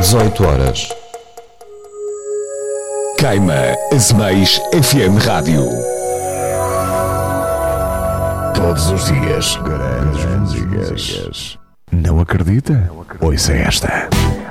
18 horas. Queima Azeméis FM Rádio. Todos os dias, grandes músicas. Não acredita? Ouça esta.